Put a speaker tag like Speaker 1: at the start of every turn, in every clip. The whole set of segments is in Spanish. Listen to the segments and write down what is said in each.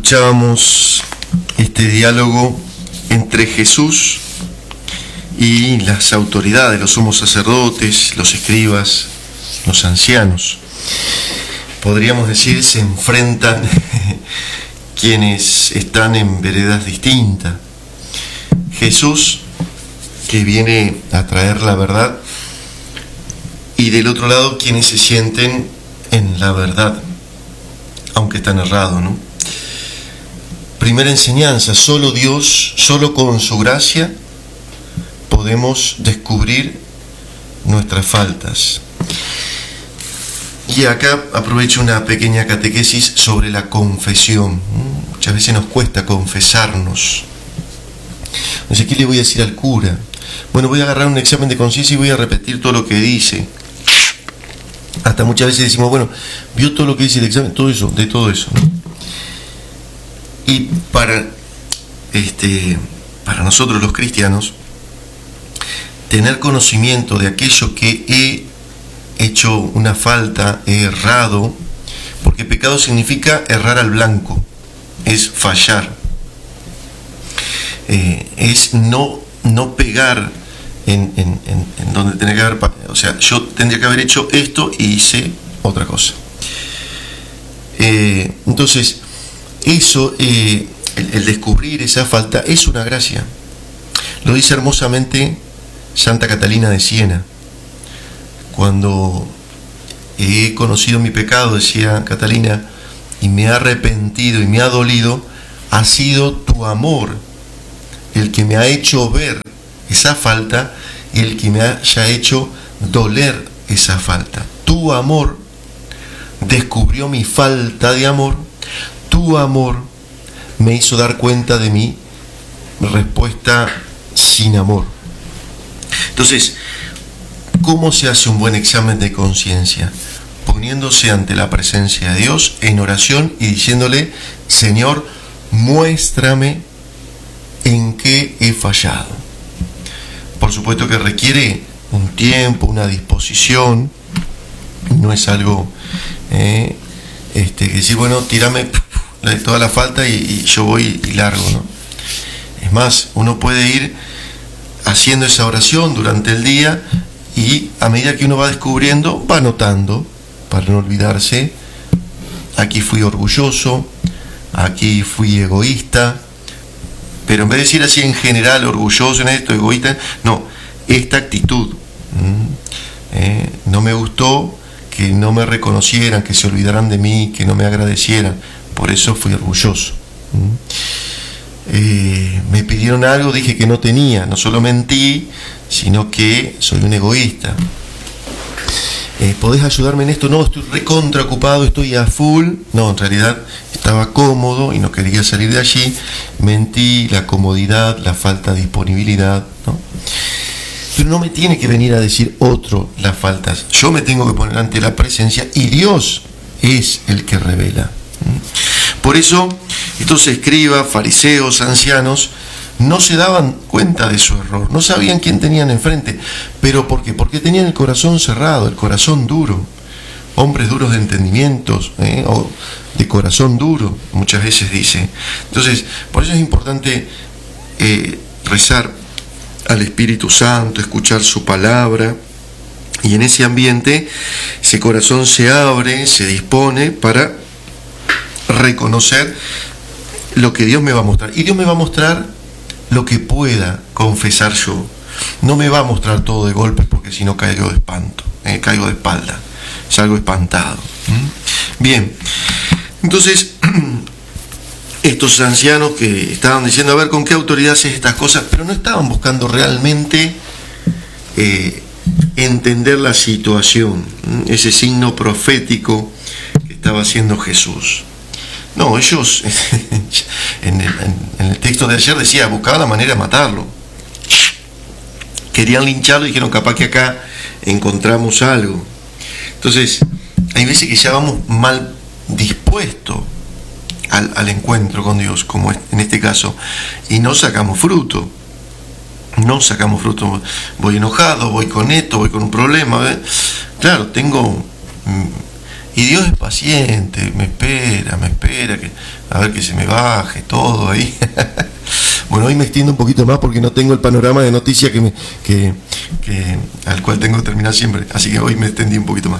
Speaker 1: escuchábamos este diálogo entre Jesús y las autoridades, los sumos sacerdotes, los escribas, los ancianos. Podríamos decir, se enfrentan quienes están en veredas distintas. Jesús, que viene a traer la verdad, y del otro lado quienes se sienten en la verdad, aunque están errados, ¿no? Primera enseñanza: solo Dios, solo con su gracia podemos descubrir nuestras faltas. Y acá aprovecho una pequeña catequesis sobre la confesión. Muchas veces nos cuesta confesarnos. Entonces, ¿qué le voy a decir al cura? Bueno, voy a agarrar un examen de conciencia y voy a repetir todo lo que dice. Hasta muchas veces decimos, bueno, vio todo lo que dice el examen, todo eso, de todo eso, ¿no? Y para nosotros los cristianos, tener conocimiento de aquello que he hecho una falta, he errado, porque pecado significa errar al blanco, es fallar, es no pegar en donde tenía que haber, o sea, yo tendría que haber hecho esto y hice otra cosa. Entonces, eso, el descubrir esa falta es una gracia. Lo dice hermosamente Santa Catalina de Siena. Cuando he conocido mi pecado, decía Catalina, y me ha arrepentido y me ha dolido, ha sido tu amor el que me ha hecho ver esa falta y el que me haya hecho doler esa falta. Tu amor descubrió mi falta de amor, tu amor me hizo dar cuenta de mi respuesta sin amor. Entonces, ¿cómo se hace un buen examen de conciencia? Poniéndose ante la presencia de Dios en oración y diciéndole: Señor, muéstrame en qué he fallado. Por supuesto que requiere un tiempo, una disposición, no es algo decir, bueno, tírame toda la falta y yo voy y largo, ¿no? Es más, uno puede ir haciendo esa oración durante el día y a medida que uno va descubriendo, va anotando para no olvidarse: aquí fui orgulloso, aquí fui egoísta. Pero en vez de decir así en general, orgulloso en esto, egoísta, no, esta actitud. No me gustó que no me reconocieran, que se olvidaran de mí, que no me agradecieran, por eso fui orgulloso. Me pidieron algo, dije que no tenía, no solo mentí, sino que soy un egoísta. ¿Podés ayudarme en esto? No, estoy recontra ocupado, estoy a full. No, en realidad estaba cómodo y no quería salir de allí. Mentí, la comodidad, la falta de disponibilidad, ¿no? Pero no me tiene que venir a decir otro las faltas. Yo me tengo que poner ante la presencia y Dios es el que revela. Por eso, estos escribas, fariseos, ancianos, no se daban cuenta de su error, no sabían quién tenían enfrente. ¿Pero por qué? Porque tenían el corazón cerrado, el corazón duro. Hombres duros de entendimientos, o de corazón duro, muchas veces dice. Entonces, por eso es importante rezar al Espíritu Santo, escuchar su palabra, y en ese ambiente ese corazón se abre, se dispone para reconocer lo que Dios me va a mostrar. Y Dios me va a mostrar lo que pueda confesar yo. No me va a mostrar todo de golpe, porque si no caigo de espanto, caigo de espalda, salgo espantado. Bien, entonces estos ancianos que estaban diciendo, a ver, ¿con qué autoridad haces estas cosas? Pero no estaban buscando realmente entender la situación, ese signo profético que estaba haciendo Jesús. No, ellos, en el texto de ayer decía, buscaban la manera de matarlo. Querían lincharlo y dijeron, capaz que acá encontramos algo. Entonces, hay veces que ya vamos mal dispuestos al encuentro con Dios, como en este caso, y no sacamos fruto. No sacamos fruto. Voy enojado, voy con esto, voy con un problema. Claro, tengo Y Dios es paciente, me espera, a ver que se me baje todo ahí. Bueno, hoy me extiendo un poquito más porque no tengo el panorama de noticias al cual tengo que terminar siempre. Así que hoy me extendí un poquito más.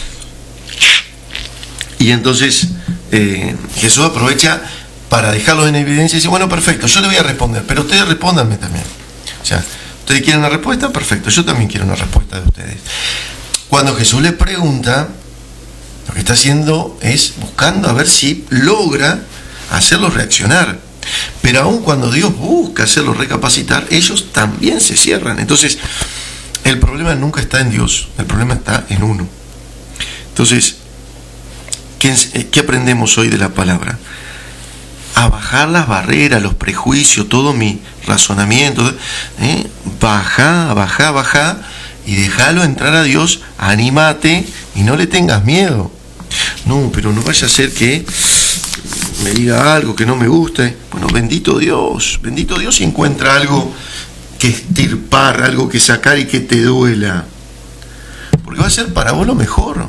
Speaker 1: Y entonces Jesús aprovecha para dejarlos en evidencia y dice, bueno, perfecto, yo le voy a responder, pero ustedes respóndanme también. O sea, ustedes quieren una respuesta, perfecto, yo también quiero una respuesta de ustedes. Cuando Jesús le pregunta, lo que está haciendo es buscando a ver si logra hacerlos reaccionar. Pero aun cuando Dios busca hacerlos recapacitar, ellos también se cierran. Entonces, el problema nunca está en Dios, el problema está en uno. Entonces, ¿qué aprendemos hoy de la palabra? A bajar las barreras, los prejuicios, todo mi razonamiento. Baja y déjalo entrar a Dios, anímate y no le tengas miedo. No, pero no vaya a ser que me diga algo que no me guste. Bueno, bendito Dios si encuentra algo que extirpar, algo que sacar y que te duela. Porque va a ser para vos lo mejor.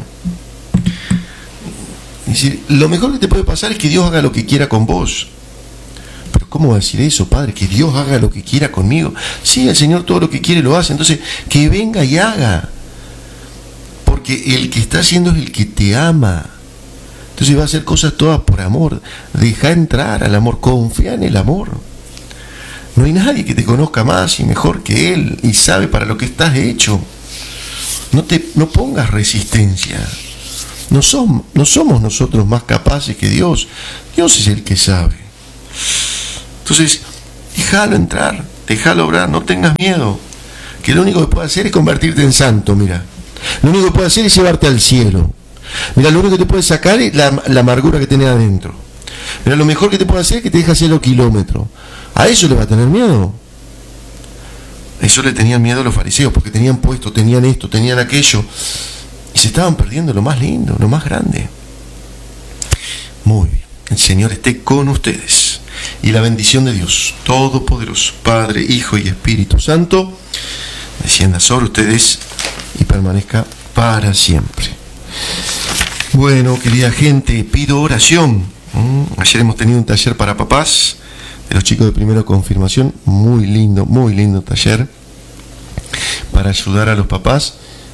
Speaker 1: Es decir, lo mejor que te puede pasar es que Dios haga lo que quiera con vos. Pero ¿cómo va a decir eso, Padre? Que Dios haga lo que quiera conmigo. Sí, el Señor todo lo que quiere lo hace. Entonces, que venga y haga. Porque el que está haciendo es el que te ama. Entonces va a hacer cosas todas por amor. Deja entrar al amor. Confía en el amor. No hay nadie que te conozca más y mejor que Él. Y sabe para lo que estás hecho. No pongas resistencia. No somos nosotros más capaces que Dios. Dios es el que sabe. Entonces, déjalo entrar, déjalo obrar, no tengas miedo. Que lo único que puede hacer es convertirte en santo, mira. Lo único que puede hacer es llevarte al cielo. Mira, lo único que te puede sacar es la amargura que tenés adentro. Mira, lo mejor que te puede hacer es que te deje hacer los kilómetros. ¿A eso le va a tener miedo? Eso le tenían miedo a los fariseos, porque tenían puesto, tenían esto, tenían aquello. Y se estaban perdiendo lo más lindo, lo más grande. Muy bien. El Señor esté con ustedes. Y la bendición de Dios Todopoderoso, Padre, Hijo y Espíritu Santo, descienda sobre ustedes y permanezca para siempre. Bueno, querida gente, pido oración. Ayer hemos tenido un taller para papás de los chicos de primera confirmación. Muy lindo taller para ayudar a los papás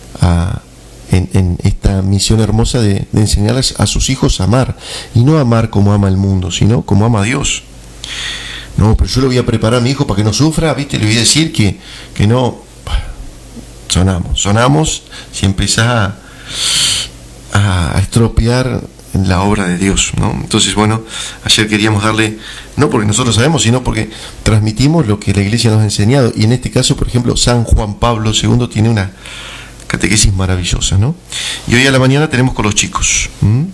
Speaker 1: en esta misión hermosa de enseñarles a sus hijos a amar, y no amar como ama el mundo, sino como ama a Dios. No, pero yo lo voy a preparar a mi hijo para que no sufra, ¿viste? Le voy a decir que no. Sonamos si empezás a estropear la obra de Dios, ¿no? Entonces, bueno, ayer queríamos darle, no porque nosotros sabemos, sino porque transmitimos lo que la Iglesia nos ha enseñado, y en este caso, por ejemplo, San Juan Pablo II tiene una catequesis maravillosa, ¿no? Y hoy a la mañana tenemos con los chicos.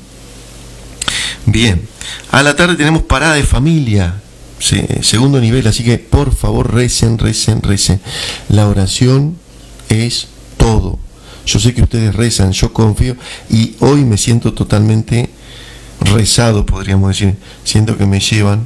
Speaker 1: Bien, a la tarde tenemos parada de familia, ¿sí? Segundo nivel, así que por favor recen. La oración es todo. Yo sé que ustedes rezan, yo confío, y hoy me siento totalmente rezado, podríamos decir. Siento que me llevan,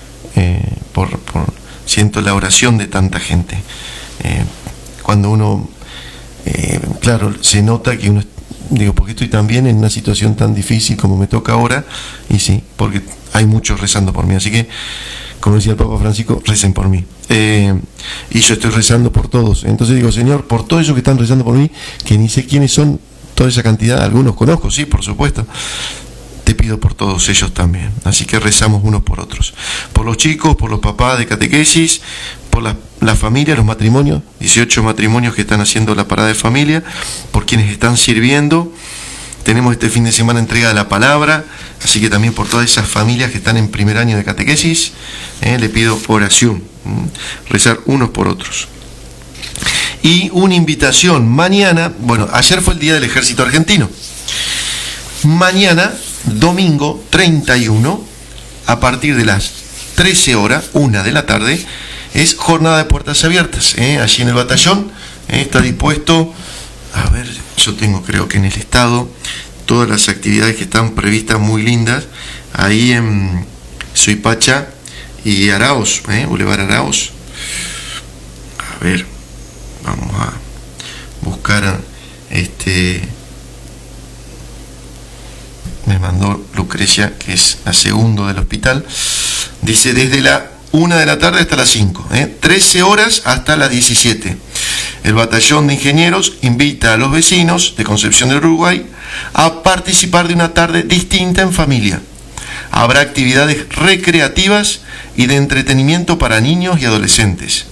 Speaker 1: siento la oración de tanta gente. Cuando uno, claro, se nota que uno, porque estoy también en una situación tan difícil como me toca ahora, y sí, porque hay muchos rezando por mí, así que, como decía el Papa Francisco, recen por mí. Y yo estoy rezando por todos. Entonces digo, Señor, por todos ellos que están rezando por mí, que ni sé quiénes son, toda esa cantidad, algunos conozco, sí, por supuesto, te pido por todos ellos también. Así que rezamos unos por otros. Por los chicos, por los papás de catequesis, por la familia, los matrimonios, 18 matrimonios que están haciendo la parada de familia, por quienes están sirviendo. Tenemos este fin de semana entrega de la palabra, así que también por todas esas familias que están en primer año de catequesis, le pido oración, rezar unos por otros. Y una invitación, mañana, bueno, ayer fue el Día del Ejército Argentino. Mañana, domingo 31, a partir de las 13 horas, 1 de la tarde, es jornada de puertas abiertas, allí en el batallón, está dispuesto. A ver, yo tengo, creo que en el estado, todas las actividades que están previstas muy lindas, ahí en Suipacha y Araos, Boulevard Araos. A ver, vamos a buscar me mandó Lucrecia, que es la segunda del hospital. Dice, desde la 1 de la tarde hasta las 5, 13 horas hasta las 17. El batallón de ingenieros invita a los vecinos de Concepción del Uruguay a participar de una tarde distinta en familia. Habrá actividades recreativas y de entretenimiento para niños y adolescentes.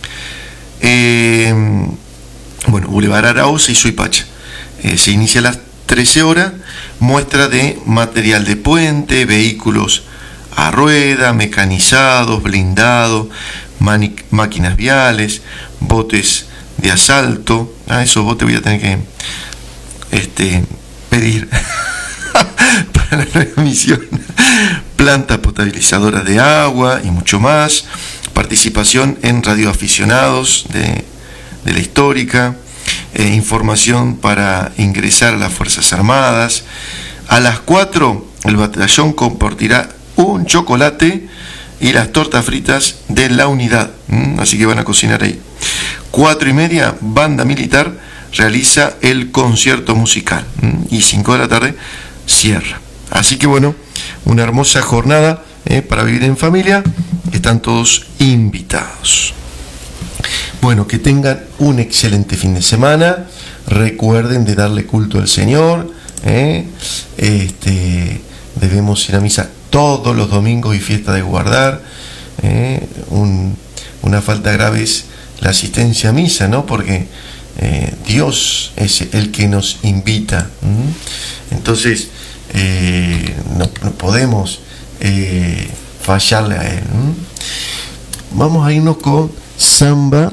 Speaker 1: Boulevard Araoz y Suipacha. Se inicia a las 13 horas, muestra de material de puente, vehículos a rueda, mecanizados, blindados, máquinas viales, botes de asalto. Esos botes voy a tener que pedir para la nueva misión. Plantas potabilizadoras de agua y mucho más. Participación en radioaficionados de la histórica. Información para ingresar a las Fuerzas Armadas. A las 4 el batallón compartirá un chocolate y las tortas fritas de la unidad, así que van a cocinar ahí. 4:30, banda militar realiza el concierto musical, y 5 de la tarde cierra. Así que bueno, una hermosa jornada para vivir en familia. Están todos invitados. Bueno, que tengan un excelente fin de semana. Recuerden de darle culto al Señor. Debemos ir a misa todos los domingos y fiesta de guardar. Una falta grave es la asistencia a misa, ¿no? Porque Dios es el que nos invita. Entonces no podemos fallarle a Él. Vamos a irnos con Samba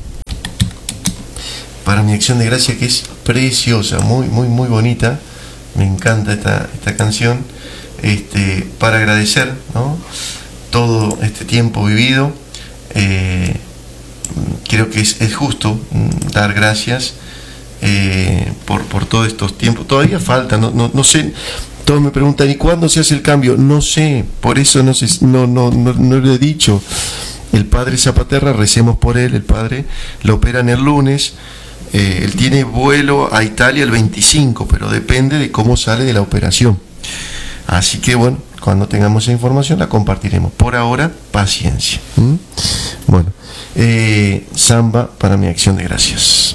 Speaker 1: para mi acción de gracia, que es preciosa, muy muy muy bonita. Me encanta esta canción, para agradecer, ¿no?, todo este tiempo vivido. Creo que es justo dar gracias por todos estos tiempos. Todavía falta, no sé. Todos me preguntan, ¿y cuándo se hace el cambio? No sé, por eso no lo he dicho. El padre Zapaterra, recemos por él. El padre lo operan el lunes. Él tiene vuelo a Italia el 25, pero depende de cómo sale de la operación. Así que bueno, cuando tengamos esa información la compartiremos. Por ahora, paciencia. Bueno, Samba para mi acción de gracias.